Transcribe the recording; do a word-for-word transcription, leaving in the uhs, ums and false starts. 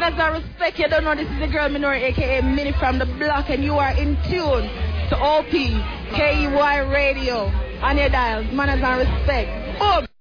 Manners and respect, you don't know this is the girl Minori, aka Minnie from the block, and you are in tune to O P K E Y Radio on your dials. Manners and respect. Boom!